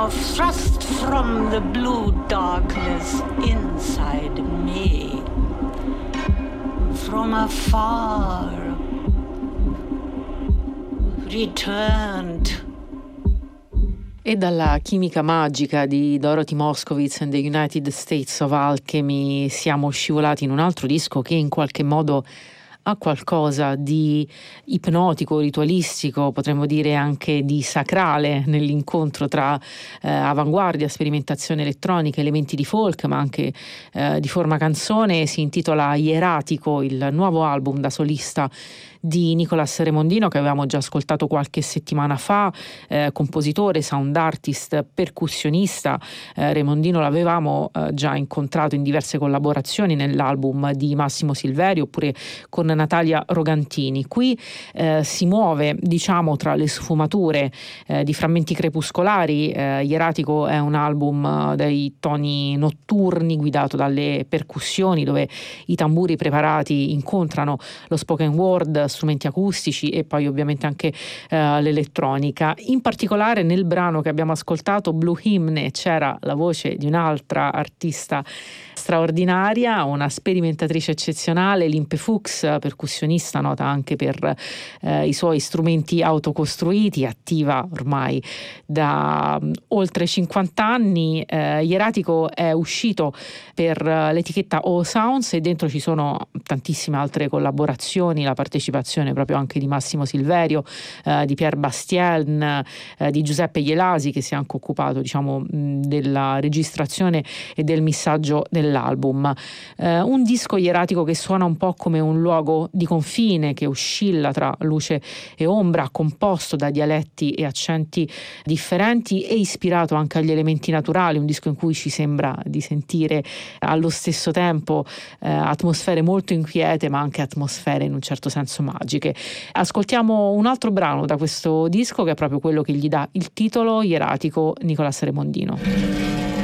or thrust from the blue darkness inside me. From afar, returned. E dalla chimica magica di Dorothy Moskowitz and the United States of Alchemy siamo scivolati in un altro disco che in qualche modo ha qualcosa di ipnotico, ritualistico, potremmo dire anche di sacrale nell'incontro tra avanguardia, sperimentazione elettronica, elementi di folk, ma anche di forma canzone. Si intitola Ieratico, il nuovo album da solista di Nicolas Remondino, che avevamo già ascoltato qualche settimana fa, compositore, sound artist, percussionista. Remondino l'avevamo già incontrato in diverse collaborazioni nell'album di Massimo Silveri oppure con Natalia Rogantini. Qui si muove, diciamo, tra le sfumature di frammenti crepuscolari. Ieratico è un album dai toni notturni, guidato dalle percussioni, dove i tamburi preparati incontrano lo spoken word, strumenti acustici e poi ovviamente anche l'elettronica. In particolare nel brano che abbiamo ascoltato, Blue Hymne, c'era la voce di un'altra artista straordinaria, una sperimentatrice eccezionale, Limpe Fuchs, percussionista nota anche per i suoi strumenti autocostruiti, attiva ormai da oltre 50 anni. Ieratico è uscito per l'etichetta O Sounds e dentro ci sono tantissime altre collaborazioni, la partecipazione proprio anche di Massimo Silverio, di Pierre Bastien, di Giuseppe Ielasi, che si è anche occupato, diciamo, della registrazione e del missaggio dell'album. Un disco ieratico che suona un po' come un luogo di confine che oscilla tra luce e ombra, composto da dialetti e accenti differenti e ispirato anche agli elementi naturali, un disco in cui ci sembra di sentire allo stesso tempo atmosfere molto inquiete ma anche atmosfere in un certo senso magiche. Ascoltiamo un altro brano da questo disco che è proprio quello che gli dà il titolo, Ieratico, Nicolas Remondino.